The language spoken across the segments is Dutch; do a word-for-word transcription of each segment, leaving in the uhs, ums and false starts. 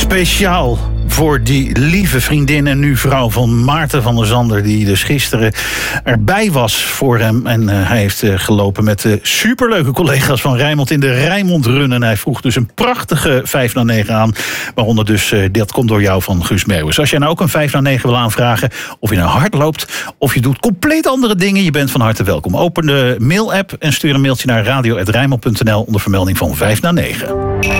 Speciaal voor die lieve vriendin en nu vrouw van Maarten van der Zanden, die dus gisteren erbij was voor hem. En uh, hij heeft uh, gelopen met de superleuke collega's van Rijnmond in de Rijnmond Run. En hij vroeg dus een prachtige vijf na negen aan. Waaronder dus, uh, dat komt door jou van Guus Meeuwis. Als jij nou ook een vijf na negen wil aanvragen, of je nou hard loopt, of je doet compleet andere dingen, je bent van harte welkom. Open de mail-app en stuur een mailtje naar radio apenstaartje rijnmond punt n l onder vermelding van vijf na negen.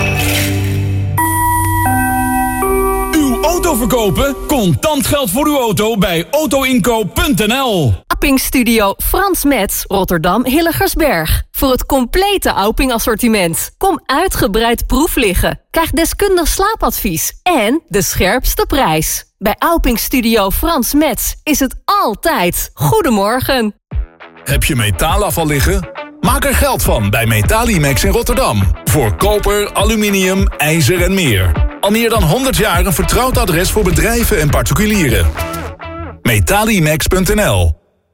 Auto verkopen? Contant geld voor uw auto bij autoinkoop punt n l. Auping-studio Frans Metz, Rotterdam Hillegersberg. Voor het complete Auping-assortiment. Kom uitgebreid proef liggen. Krijg deskundig slaapadvies. En de scherpste prijs. Bij Auping-studio Frans Metz is het altijd Goedemorgen. Heb je metaalafval liggen? Maak er geld van bij Metalimax in Rotterdam. Voor koper, aluminium, ijzer en meer. Al meer dan honderd jaar een vertrouwd adres voor bedrijven en particulieren. Metalimax punt n l.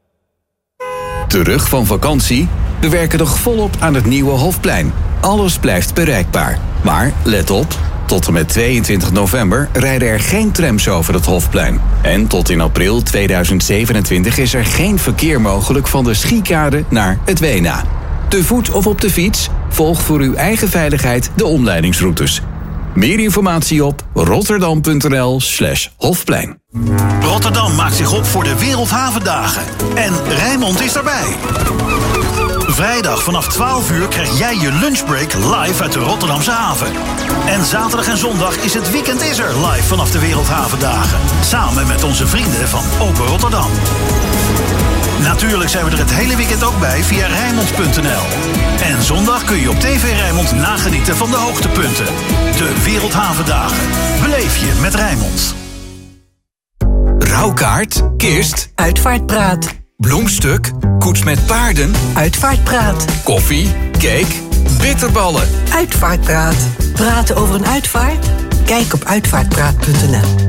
Terug van vakantie? We werken nog volop aan het nieuwe Hofplein. Alles blijft bereikbaar. Maar let op, tot en met tweeëntwintig november rijden er geen trams over het Hofplein. En tot in april tweeduizend zevenentwintig is er geen verkeer mogelijk van de Schiekade naar het Wena. Te voet of op de fiets? Volg voor uw eigen veiligheid de omleidingsroutes. Meer informatie op rotterdam punt n l slash Hofplein. Rotterdam maakt zich op voor de Wereldhavendagen. En Rijnmond is daarbij. Vrijdag vanaf twaalf uur krijg jij je lunchbreak live uit de Rotterdamse haven. En zaterdag en zondag is het Weekend is er live vanaf de Wereldhavendagen. Samen met onze vrienden van Open Rotterdam. Natuurlijk zijn we er het hele weekend ook bij via rijnmond punt n l. En zondag kun je op T V Rijnmond nagenieten van de hoogtepunten. De Wereldhavendagen. Beleef je met Rijnmond. Rouwkaart, kist, Uitvaartpraat. bloemstuk, koets met paarden, Uitvaartpraat. koffie, cake, bitterballen. Uitvaartpraat. Praten over een uitvaart? Kijk op uitvaartpraat punt n l.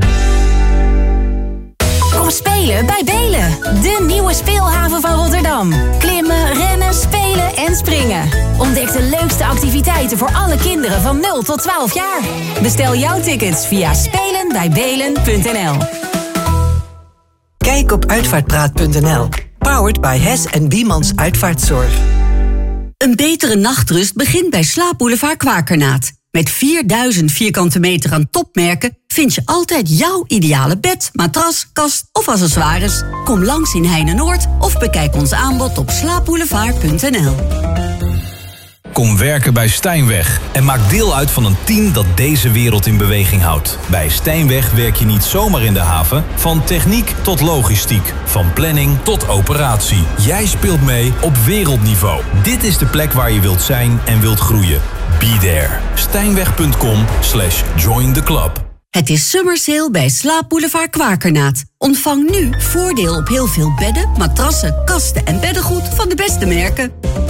Kom spelen bij Belen, de nieuwe speelhaven van Rotterdam. Klimmen, rennen, spelen en springen. Ontdek de leukste activiteiten voor alle kinderen van nul tot twaalf jaar. Bestel jouw tickets via spelen bij belen punt n l. Kijk op uitvaartpraat punt n l. Powered by Hess en Biemans Uitvaartzorg. Een betere nachtrust begint bij Slaapboulevard Kwakernaat. Met vierduizend vierkante meter aan topmerken vind je altijd jouw ideale bed, matras, kast of accessoires. Kom langs in Heine-Noord of bekijk ons aanbod op slaapboulevard punt n l. Kom werken bij Stijnweg en maak deel uit van een team dat deze wereld in beweging houdt. Bij Stijnweg werk je niet zomaar in de haven, van techniek tot logistiek, van planning tot operatie. Jij speelt mee op wereldniveau. Dit is de plek waar je wilt zijn en wilt groeien. Be there. Stijnweg punt com slash join the club. Het is summer sale bij Slaapboulevard Kwakernaat. Ontvang nu voordeel op heel veel bedden, matrassen, kasten en beddengoed van de beste merken.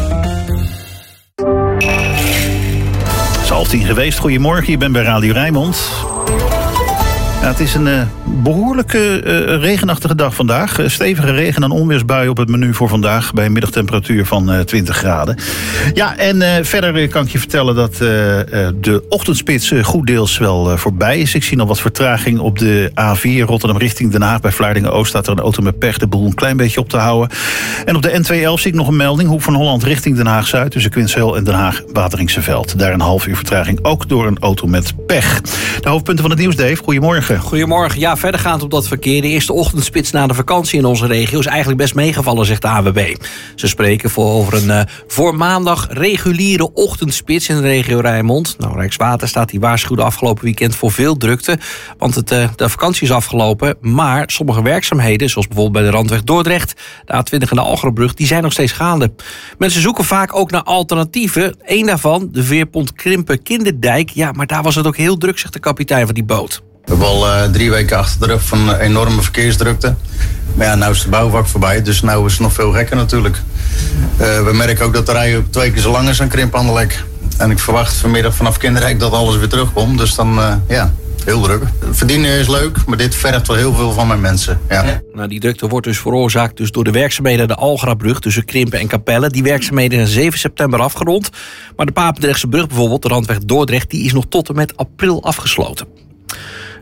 Het is half tien geweest. Goedemorgen, je bent bij Radio Rijnmond. Ja, het is een uh, behoorlijk uh, regenachtige dag vandaag. Uh, stevige regen- en onweersbui op het menu voor vandaag... bij een middagtemperatuur van uh, twintig graden. Ja, en uh, verder kan ik je vertellen dat uh, uh, de ochtendspits uh, goed deels wel uh, voorbij is. Ik zie nog wat vertraging op de A vier Rotterdam richting Den Haag. Bij Vlaardingen-Oost staat er een auto met pech de boel een klein beetje op te houden. En op de N tweehonderdelf zie ik nog een melding. Hoek van Holland richting Den Haag-Zuid. Tussen Quinsheel en Den Haag-Wateringse-Veld. Daar een half uur vertraging ook door een auto met pech. De hoofdpunten van het nieuws, Dave. Goedemorgen. Goedemorgen. Ja, verder gaat op dat verkeer. De eerste ochtendspits na de vakantie in onze regio is eigenlijk best meegevallen, zegt de A W B. Ze spreken voor over een uh, voor maandag reguliere ochtendspits in de regio Rijnmond. Nou, Rijkswaterstaat die waarschuwde afgelopen weekend voor veel drukte, want het, uh, de vakantie is afgelopen. Maar sommige werkzaamheden, zoals bijvoorbeeld bij de Randweg Dordrecht, de A twintig en de Algerenbrug, die zijn nog steeds gaande. Mensen zoeken vaak ook naar alternatieven. Eén daarvan, de Veerpont Krimpen Kinderdijk. Ja, maar daar was het ook heel druk, zegt de kapitein van die boot. We hebben al uh, drie weken achter de rug van uh, enorme verkeersdrukte. Maar ja, nou is de bouwvak voorbij, dus nou is het nog veel gekker natuurlijk. Uh, we merken ook dat de rij ook twee keer zo lang is aan Krimpen-Anderlek. En ik verwacht vanmiddag vanaf Kinderdijk dat alles weer terugkomt. Dus dan, uh, ja, heel druk. Verdienen is leuk, maar dit vergt wel heel veel van mijn mensen. Ja. Ja. Nou, die drukte wordt dus veroorzaakt dus door de werkzaamheden aan de Algrabrug tussen Krimpen en Capelle. Die werkzaamheden zijn zeven september afgerond. Maar de Papendrechtse brug bijvoorbeeld, de Randweg Dordrecht, die is nog tot en met april afgesloten.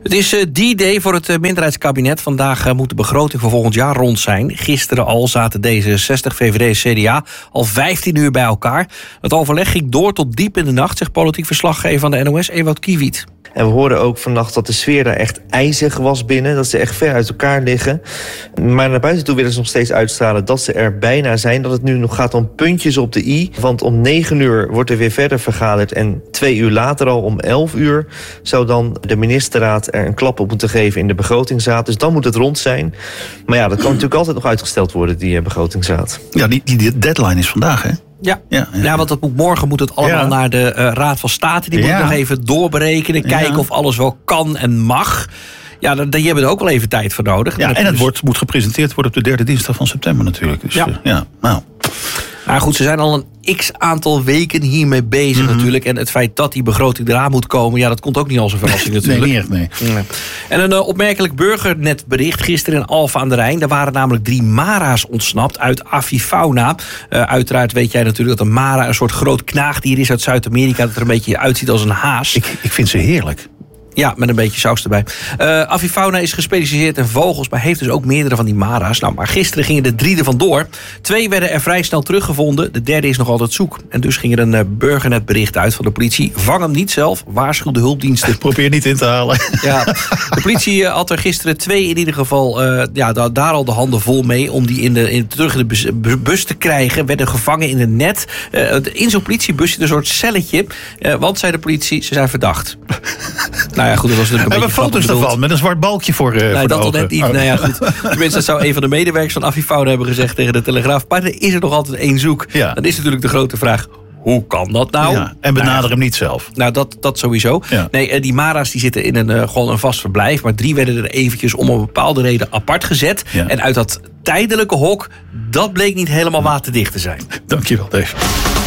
Het is uh, D-Day voor het uh, minderheidskabinet. Vandaag uh, moet de begroting voor volgend jaar rond zijn. Gisteren al zaten D zesenzestig, V V D en C D A al vijftien uur bij elkaar. Het overleg ging door tot diep in de nacht, zegt politiek verslaggever van de N O S, Ewout Kiewiet. En we hoorden ook vannacht dat de sfeer daar echt ijzig was binnen. Dat ze echt ver uit elkaar liggen. Maar naar buiten toe willen ze nog steeds uitstralen dat ze er bijna zijn. Dat het nu nog gaat om puntjes op de i. Want om negen uur wordt er weer verder vergaderd. En twee uur later al om elf uur zou dan de ministerraad er een klap op moeten geven in de begrotingsraad. Dus dan moet het rond zijn. Maar ja, dat kan natuurlijk altijd nog uitgesteld worden, die begrotingsraad. Ja, die, die deadline is vandaag, hè? Ja. Ja, ja. ja, want dat moet, morgen moet het allemaal ja. naar de uh, Raad van State. Die moet ja. nog even doorberekenen, kijken ja. of alles wel kan en mag. Ja, daar, daar hebben we ook wel even tijd voor nodig. Ja, en het dus... wordt, moet gepresenteerd worden op de derde dinsdag van september natuurlijk. Dus, ja. Uh, ja, nou... Nou goed, ze zijn al een x-aantal weken hiermee bezig mm-hmm. natuurlijk. En het feit dat die begroting eraan moet komen... ja, dat komt ook niet als een verrassing natuurlijk. Nee, niet echt, nee. nee. En een uh, opmerkelijk burgernetbericht gisteren in Alphen aan de Rijn. Er waren namelijk drie mara's ontsnapt uit avifauna. Uh, uiteraard weet jij natuurlijk dat een mara een soort groot knaagdier is uit Zuid-Amerika... dat er een beetje uitziet als een haas. Ik, ik vind ze heerlijk. Ja, met een beetje saus erbij. Uh, avifauna is gespecialiseerd in vogels, maar heeft dus ook meerdere van die mara's. Nou, maar gisteren gingen er drie er vandoor. Twee werden er vrij snel teruggevonden. De derde is nog altijd zoek. En dus ging er een uh, burgernetbericht uit van de politie. Vang hem niet zelf, waarschuw de hulpdiensten. Probeer niet in te halen. Ja, de politie uh, had er gisteren twee in ieder geval... Uh, ja, da- daar al de handen vol mee om die in de, in, terug in de bus, bus, bus te krijgen. Werden gevangen in een net. Uh, in zo'n politiebus zit een soort celletje. Uh, want, zei de politie, ze zijn verdacht. Nou, Nou ja, goed, dat was natuurlijk een we hebben foto's ervan met een zwart balkje voor, uh, nee, voor dat de ogen. Net niet. Oh. Nou ja, goed. Tenminste, dat zou een van de medewerkers van Avifauna hebben gezegd tegen de Telegraaf. Maar er is er nog altijd één zoek. Ja. Dan is natuurlijk de grote vraag... Hoe kan dat nou? Ja, en benader nou, hem niet zelf. Nou, dat, dat sowieso. Ja. Nee, die mara's die zitten in een, uh, gewoon een vast verblijf. Maar drie werden er eventjes om een bepaalde reden apart gezet. Ja. En uit dat tijdelijke hok, dat bleek niet helemaal waterdicht te zijn. Dankjewel, Dave.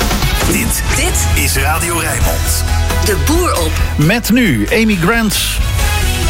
Dit, dit is Radio Rijnmond. De boer op. Met nu Amy Grant.